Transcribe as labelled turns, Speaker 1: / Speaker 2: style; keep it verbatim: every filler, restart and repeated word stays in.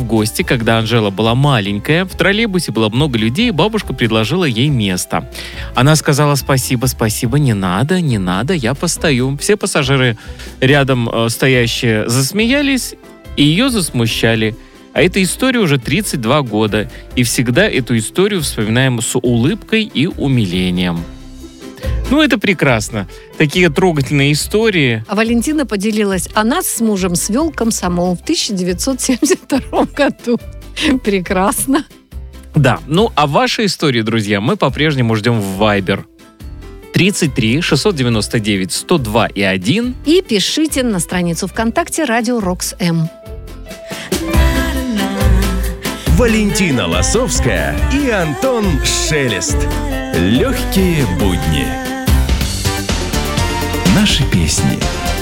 Speaker 1: гости, когда Анжела была маленькая. В троллейбусе было много людей, и бабушка предложила ей место. Она сказала: спасибо, спасибо, не надо, не надо, я постою. Все пассажиры рядом э, стоящие засмеялись и ее засмущали. А эта история уже тридцать два года, и всегда эту историю вспоминаем с улыбкой и умилением. Ну, это прекрасно. Такие трогательные истории.
Speaker 2: А Валентина поделилась: а нас с мужем свел комсомол в тысяча девятьсот семьдесят втором году. Прекрасно.
Speaker 1: Да, ну а ваши истории, друзья, мы по-прежнему ждем в Viber. тридцать три шестьсот девяносто девять сто два и один.
Speaker 2: И пишите на страницу ВКонтакте «Радио Рокс-М».
Speaker 3: Валентина Лосовская и Антон Шелест. Легкие будни. Наши песни.